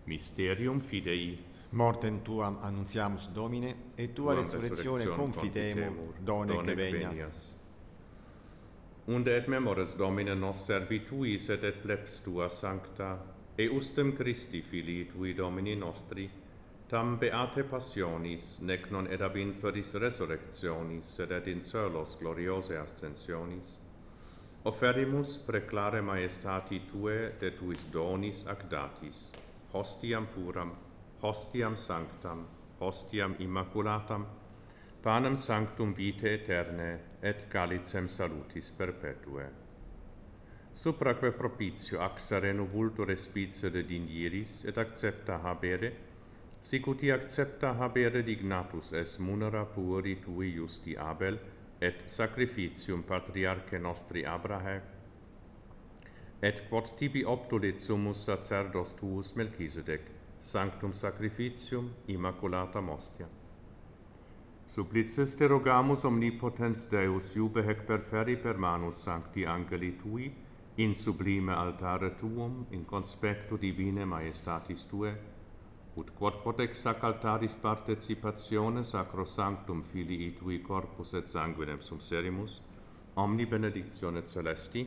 Mysterium Fidei. Mortem tuam annuntiamus, Domine, et tua resurrectione confitemur, donec venias. Unde et memoris Domine nos servituis et plebs tua sancta, eustem Christi Filii tui Domini nostri, tam beate passionis, nec non ed ab inferis resurrectionis, sed et in celos gloriose ascensionis, offerimus preclare maestati tue de tuis donis ac datis, hostiam puram, hostiam sanctam, hostiam immaculatam, panem sanctum vitae aeterne, et calicem salutis perpetue. Supraque propitio axere nubultur respice de dinieris, et accepta habere, sic uti accepta habere dignatus es munera pueri tui justi Abel, et sacrificium patriarche nostri Abrahe, et quod tibi obtulit summus sacerdos tuus Melchisedec, sanctum sacrificium immaculatam ostia. Supplices te rogamus omnipotens Deus iube hec perferi per manus sancti angeli tui, in sublime altare tuum, in conspectu divine maestatis tue, ut quod ex sac altaris participatione sacrosanctum Filii tui corpus et sanguinem sum serimus, omni benedictione celesti,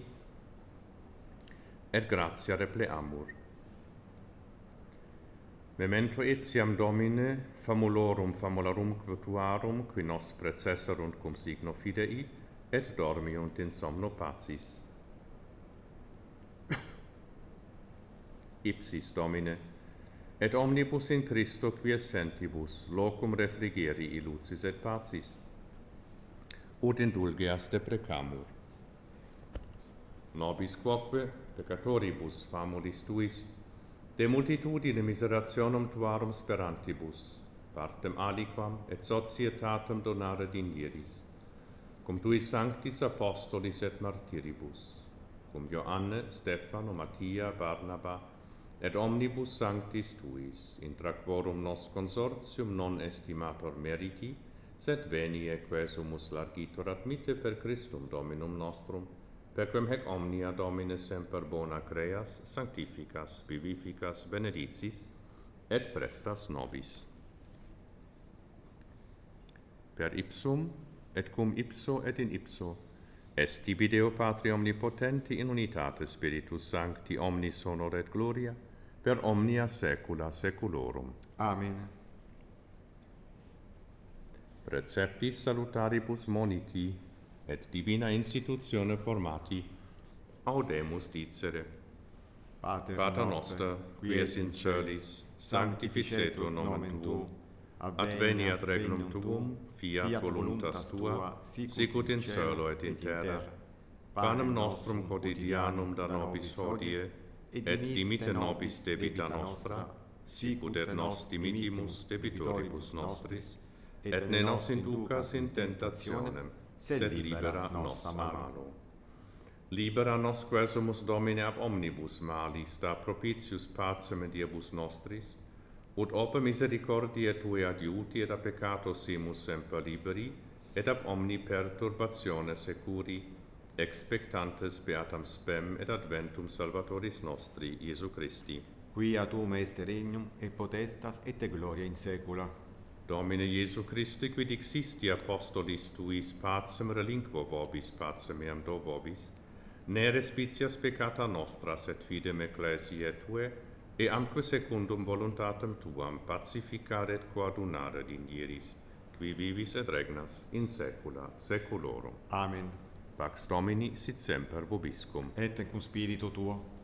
et gratia repleamur. Memento etiam Domine, famularum tuarum, qui nos precesserunt cum signo fidei, et dormiunt in somno pacis. Ipsis Domine, et omnibus in Christo quiescentibus locum refrigeri lucis et pacis, ut indulgeas te precamur. Nobis quoque, peccatoribus famulis tuis, de multitudine miserationum tuarum sperantibus, partem aliquam et societatem donare dinieris, cum tuis sanctis apostolis et martyribus, cum Joanne, Stefano, Mattia, Barnaba, et omnibus sanctis tuis, intra quorum nos consortium non estimator meriti, sed venie quesumus largitor admitte per Christum Dominum nostrum, perquem hec omnia Domine semper bona creas, sanctificas, vivificas, benedicis, et prestas nobis. Per ipsum, et cum ipso et in ipso, est tibi Deo Patri omnipotenti in unitate Spiritus Sancti omnis honor et gloria, per omnia saecula saeculorum. Amen. Preceptis salutaribus moniti, et divina institutione formati, audemus dicere. Pater noster, qui es in celis, sanctificetur nomen tuum, adveniat regnum tuum, fiat voluntas tua, sicut in cielo et in terra. Panem nostrum quotidianum da nobis hodie, et dimitte nobis debita nostra, sicut et nos dimittimus debitoribus nostris, et ne nos inducas in tentationem, sed libera nos a malo. Libera nos quesumus Domine ab omnibus malis, da propitius pacem et diebus nostris, ut ope misericordiae Tue adiuti et a peccato simus semper liberi, et ab omni perturbatione securi, expectantes beatam spem et adventum Salvatoris nostri, Iesu Christi. Quia tuum est regnum, et potestas, et gloria in saecula. Domine Iesu Christi, quid dixisti apostolis tuis pacem relinquo vobis, pacem eam do vobis, ne respicias peccata nostra, sed fidem ecclesiae Tue, e amque secundum voluntatem Tuam pacificare et coadunare dinieris, qui vivis et regnas in saecula saeculorum. Amen. Pax Domini sit semper vobiscum. Et cum spiritu tuo.